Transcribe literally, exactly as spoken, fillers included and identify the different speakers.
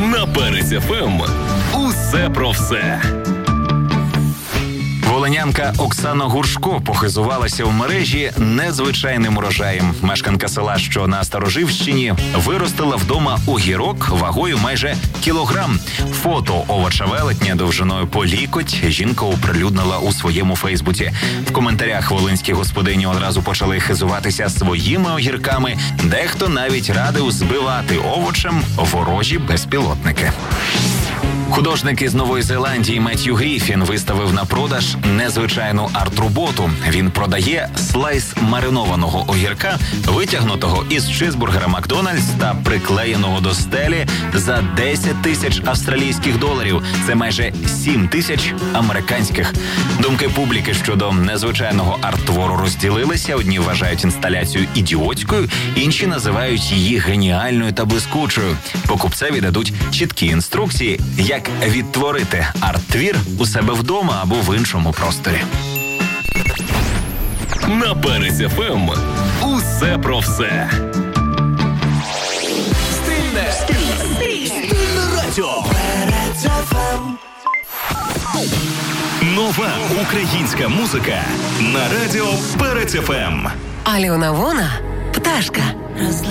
Speaker 1: На Перець еф ем усе про все.
Speaker 2: Волинянка Оксана Гуршко похизувалася в мережі незвичайним урожаєм. Мешканка села, що на Староживщині, виростила вдома огірок вагою майже кілограм. Фото овоча велетня довжиною по лікоть жінка оприлюднила у своєму фейсбуці. В коментарях волинські господині одразу почали хизуватися своїми огірками. Дехто навіть радив збивати овочем ворожі безпілотники. Художник із Нової Зеландії Меттью Гріфін виставив на продаж незвичайну арт-роботу. Він продає слайс маринованого огірка, витягнутого із чизбургера Макдональдс та приклеєного до стелі за десять тисяч австралійських доларів. Це майже сім тисяч американських. Думки публіки щодо незвичайного арт-твору розділилися. Одні вважають інсталяцію ідіотською, інші називають її геніальною та блискучою. Покупцеві дадуть чіткі інструкції, як відтворити арт-твір у себе вдома або в іншому просторі.
Speaker 1: На Перець еф ем усе про все.
Speaker 3: Стильне, стильне, стильне радіо. Перець еф ем.
Speaker 1: Нова українська музика на радіо Перець еф ем.
Speaker 4: Альона Вона, пташка.